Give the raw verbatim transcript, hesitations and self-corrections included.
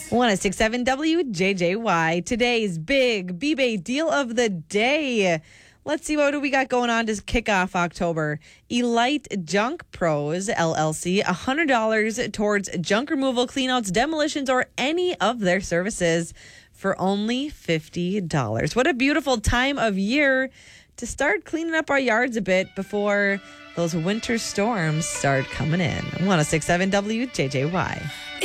one oh six point seven W J J Y. Today's big B-Bay deal of the day. Let's see, what do we got going on to kick off October? Elite Junk Pros, L L C, one hundred dollars towards junk removal, cleanouts, demolitions, or any of their services for only fifty dollars. What a beautiful time of year to start cleaning up our yards a bit before those winter storms start coming in. one oh six point seven W J J Y.